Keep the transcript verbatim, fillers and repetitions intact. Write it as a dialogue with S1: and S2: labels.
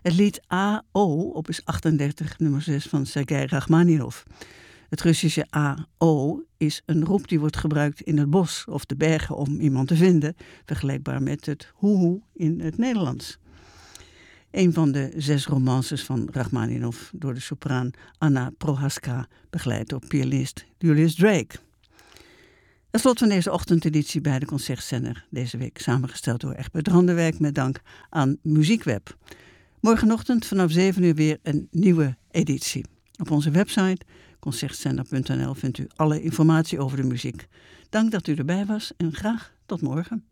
S1: Het lied A O, opus achtendertig, nummer zes van Sergei Rachmaninov. Het Russische A O is een roep die wordt gebruikt in het bos of de bergen om iemand te vinden, vergelijkbaar met het hoehoe in het Nederlands. Een van de zes romances van Rachmaninov door de sopraan Anna Prohaska, begeleid door pianist Julius Drake. Het slot van deze ochtendeditie bij de Concertzender, deze week samengesteld door Egbert Randerwijk met dank aan Muziekweb. Morgenochtend vanaf zeven uur weer een nieuwe editie. Op onze website concertzender punt n l vindt u alle informatie over de muziek. Dank dat u erbij was en graag tot morgen.